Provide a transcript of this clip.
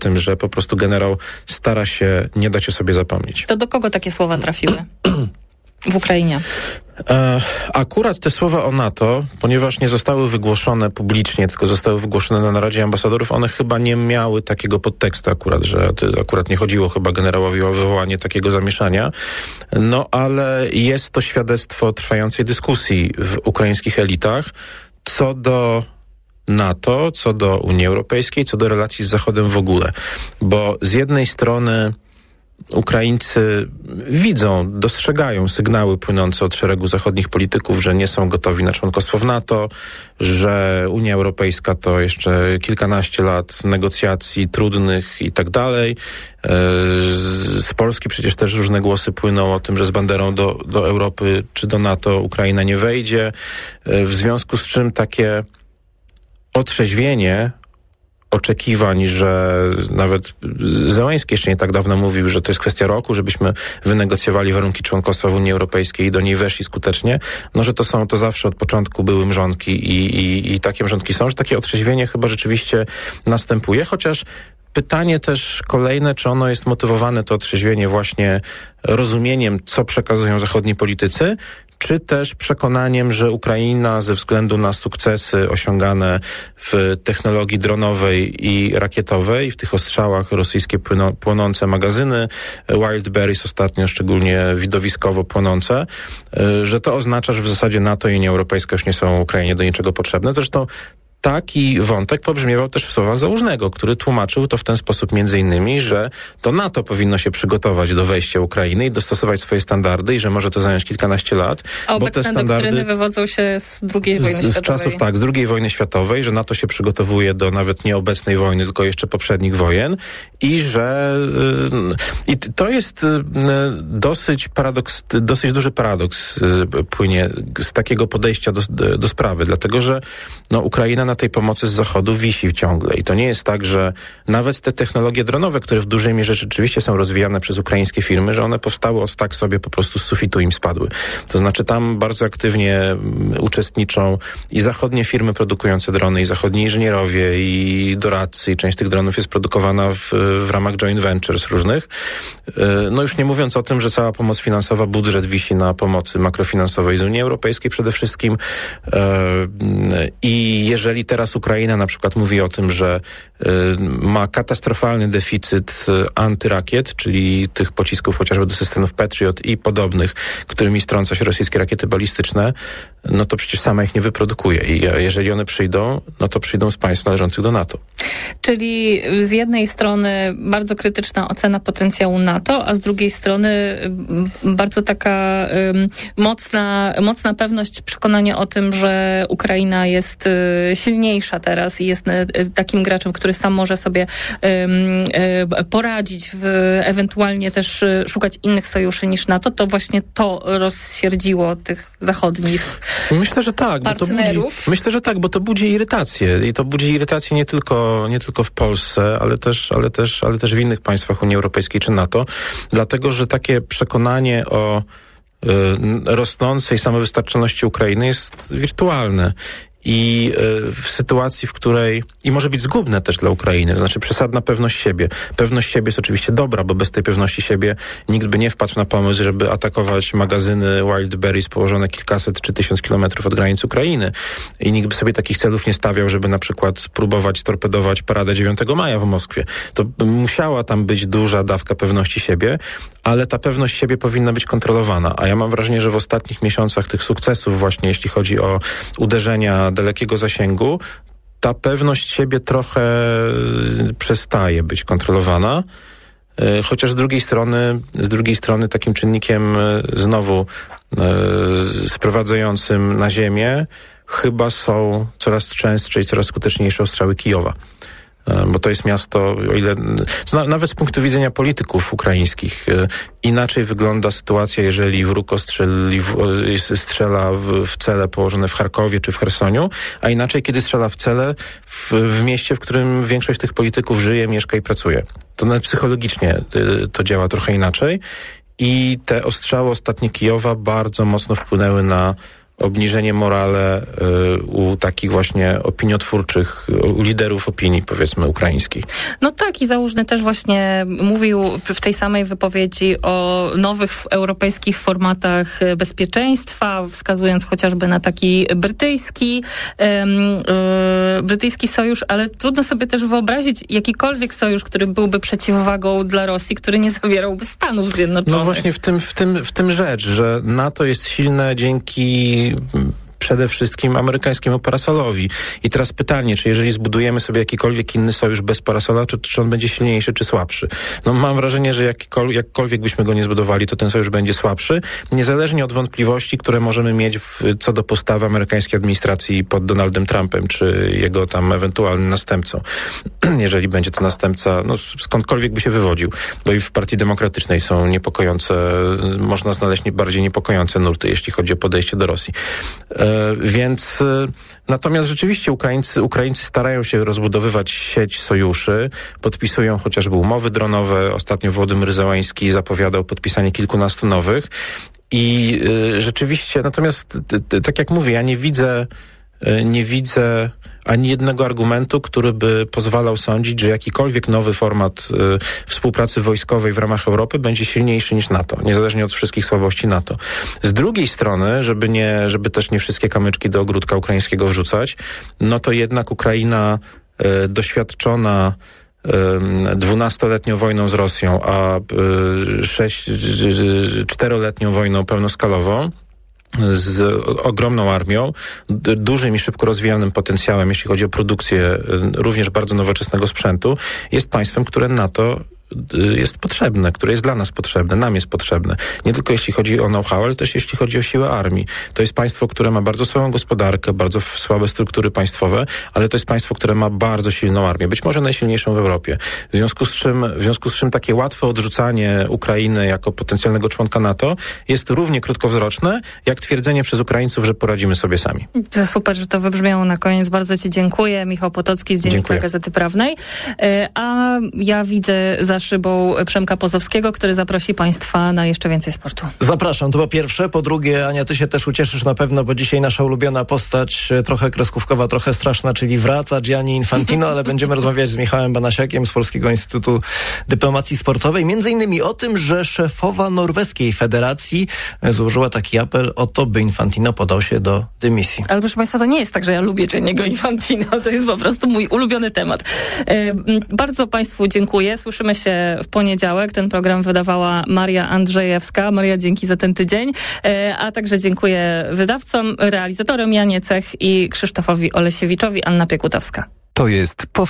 tym, że po prostu generał stara się nie dać o sobie zapomnieć. To do kogo takie słowa trafiły w Ukrainie? Akurat te słowa o NATO, ponieważ nie zostały wygłoszone publicznie, tylko zostały wygłoszone na Naradzie Ambasadorów, one chyba nie miały takiego podtekstu akurat, że akurat nie chodziło chyba generałowi o wywołanie takiego zamieszania. No ale jest to świadectwo trwającej dyskusji w ukraińskich elitach co do NATO, co do Unii Europejskiej, co do relacji z Zachodem w ogóle. Bo z jednej strony Ukraińcy widzą, dostrzegają sygnały płynące od szeregu zachodnich polityków, że nie są gotowi na członkostwo w NATO, że Unia Europejska to jeszcze kilkanaście lat negocjacji trudnych i tak dalej. Z Polski przecież też różne głosy płyną o tym, że z banderą do Europy czy do NATO Ukraina nie wejdzie. W związku z czym takie otrzeźwienie oczekiwań, że nawet Zełenski jeszcze nie tak dawno mówił, że to jest kwestia roku, żebyśmy wynegocjowali warunki członkostwa w Unii Europejskiej i do niej weszli skutecznie, no że to zawsze od początku były mrzonki i takie mrzonki są, że takie otrzeźwienie chyba rzeczywiście następuje, chociaż pytanie też kolejne, czy ono jest motywowane, to otrzeźwienie właśnie rozumieniem, co przekazują zachodni politycy, czy też przekonaniem, że Ukraina ze względu na sukcesy osiągane w technologii dronowej i rakietowej, w tych ostrzałach rosyjskie płonące magazyny, Wildberries ostatnio szczególnie widowiskowo płonące, że to oznacza, że w zasadzie NATO i Unia Europejska już nie są Ukrainie do niczego potrzebne. Zresztą taki wątek pobrzmiewał też w słowach Załużnego, który tłumaczył to w ten sposób między innymi, że to NATO powinno się przygotować do wejścia Ukrainy i dostosować swoje standardy i że może to zająć kilkanaście lat. A obecne doktryny wywodzą się z II wojny światowej. Z czasów, tak, z II wojny światowej, że NATO się przygotowuje do nawet nie obecnej wojny, tylko jeszcze poprzednich wojen i że i to jest dosyć duży paradoks płynie z takiego podejścia do sprawy, dlatego że Ukraina na tej pomocy z Zachodu wisi ciągle. I to nie jest tak, że nawet te technologie dronowe, które w dużej mierze rzeczywiście są rozwijane przez ukraińskie firmy, że one powstały od tak sobie po prostu z sufitu im spadły. To znaczy tam bardzo aktywnie uczestniczą i zachodnie firmy produkujące drony, i zachodni inżynierowie, i doradcy, i część tych dronów jest produkowana w ramach joint ventures różnych. No już nie mówiąc o tym, że cała pomoc finansowa, budżet wisi na pomocy makrofinansowej z Unii Europejskiej przede wszystkim. I jeżeli teraz Ukraina na przykład mówi o tym, że ma katastrofalny deficyt antyrakiet, czyli tych pocisków chociażby do systemów Patriot i podobnych, którymi strąca się rosyjskie rakiety balistyczne, no to przecież sama ich nie wyprodukuje. I jeżeli one przyjdą, no to przyjdą z państw należących do NATO. Czyli z jednej strony bardzo krytyczna ocena potencjału NATO, a z drugiej strony bardzo taka mocna pewność, przekonanie o tym, że Ukraina jest silniejsza teraz i jest takim graczem, który sam może sobie poradzić, ewentualnie też szukać innych sojuszy niż NATO, to właśnie to rozsierdziło tych zachodnich Myślę, że tak, bo to budzi irytację. I to budzi irytację nie tylko w Polsce, ale też w innych państwach Unii Europejskiej czy NATO, dlatego że takie przekonanie o rosnącej samowystarczalności Ukrainy jest wirtualne. I w sytuacji, w której i może być zgubne też dla Ukrainy, to znaczy przesadna pewność siebie. Pewność siebie jest oczywiście dobra, bo bez tej pewności siebie nikt by nie wpadł na pomysł, żeby atakować magazyny Wildberries położone kilkaset czy 1000 kilometrów od granic Ukrainy. I nikt by sobie takich celów nie stawiał, żeby na przykład próbować torpedować paradę 9 maja w Moskwie. To musiała tam być duża dawka pewności siebie, ale ta pewność siebie powinna być kontrolowana. A ja mam wrażenie, że w ostatnich miesiącach tych sukcesów właśnie, jeśli chodzi o uderzenia dalekiego zasięgu, ta pewność siebie trochę przestaje być kontrolowana, chociaż z drugiej strony takim czynnikiem znowu sprowadzającym na ziemię chyba są coraz częstsze i coraz skuteczniejsze ostrzały Kijowa. Bo to jest miasto, o ile nawet z punktu widzenia polityków ukraińskich inaczej wygląda sytuacja, jeżeli wróg strzela w cele położone w Charkowie czy w Chersoniu, a inaczej kiedy strzela w cele w mieście, w którym większość tych polityków żyje, mieszka i pracuje. To nawet psychologicznie to działa trochę inaczej i te ostrzały ostatnie Kijowa bardzo mocno wpłynęły na obniżenie morale u takich właśnie opiniotwórczych, u liderów opinii, powiedzmy, ukraińskich. No tak, i Załużny też właśnie mówił w tej samej wypowiedzi o nowych europejskich formatach bezpieczeństwa, wskazując chociażby na taki brytyjski sojusz, ale trudno sobie też wyobrazić jakikolwiek sojusz, który byłby przeciwwagą dla Rosji, który nie zawierałby Stanów Zjednoczonych. No właśnie w tym rzecz, że NATO jest silne dzięki przede wszystkim amerykańskiemu parasolowi. I teraz pytanie, czy jeżeli zbudujemy sobie jakikolwiek inny sojusz bez parasola, czy on będzie silniejszy, czy słabszy? No mam wrażenie, że jakkolwiek byśmy go nie zbudowali, to ten sojusz będzie słabszy, niezależnie od wątpliwości, które możemy mieć co do postawy amerykańskiej administracji pod Donaldem Trumpem, czy jego tam ewentualnym następcą. Jeżeli będzie to następca, no skądkolwiek by się wywodził. Bo i w Partii Demokratycznej są niepokojące, można znaleźć bardziej niepokojące nurty, jeśli chodzi o podejście do Rosji. Więc natomiast rzeczywiście Ukraińcy starają się rozbudowywać sieć sojuszy, podpisują chociażby umowy dronowe. Ostatnio Wołodymyr Zełański zapowiadał podpisanie kilkunastu nowych i rzeczywiście, natomiast tak jak mówię, ja nie widzę ani jednego argumentu, który by pozwalał sądzić, że jakikolwiek nowy format współpracy wojskowej w ramach Europy będzie silniejszy niż NATO, niezależnie od wszystkich słabości NATO. Z drugiej strony, żeby też nie wszystkie kamyczki do ogródka ukraińskiego wrzucać, no to jednak Ukraina doświadczona 12-letnią wojną z Rosją, a 4-letnią wojną pełnoskalową, z ogromną armią, dużym i szybko rozwijanym potencjałem, jeśli chodzi o produkcję również bardzo nowoczesnego sprzętu, jest państwem, które NATO jest potrzebne, które jest dla nas potrzebne, nam jest potrzebne. Nie tylko jeśli chodzi o know-how, ale też jeśli chodzi o siłę armii. To jest państwo, które ma bardzo słabą gospodarkę, bardzo słabe struktury państwowe, ale to jest państwo, które ma bardzo silną armię, być może najsilniejszą w Europie. W związku z czym takie łatwe odrzucanie Ukrainy jako potencjalnego członka NATO jest równie krótkowzroczne, jak twierdzenie przez Ukraińców, że poradzimy sobie sami. To super, że to wybrzmiało na koniec. Bardzo Ci dziękuję. Michał Potocki z Dziennika Gazety Prawnej. A ja widzę za szybą Przemka Pozowskiego, który zaprosi Państwa na jeszcze więcej sportu. Zapraszam, to po pierwsze. Po drugie, Ania, ty się też ucieszysz na pewno, bo dzisiaj nasza ulubiona postać, trochę kreskówkowa, trochę straszna, czyli wraca Gianni Infantino, ale będziemy rozmawiać z Michałem Banasiakiem z Polskiego Instytutu Dyplomacji Sportowej. Między innymi o tym, że szefowa norweskiej federacji złożyła taki apel o to, by Infantino podał się do dymisji. Ale proszę Państwa, to nie jest tak, że ja lubię Gianniego Infantino. To jest po prostu mój ulubiony temat. Bardzo Państwu dziękuję. Słyszymy się w poniedziałek. Ten program wydawała Maria Andrzejewska. Maria, dzięki za ten tydzień. A także dziękuję wydawcom, realizatorom Janie Cech i Krzysztofowi Olesiewiczowi, Anna Piekutowska. To jest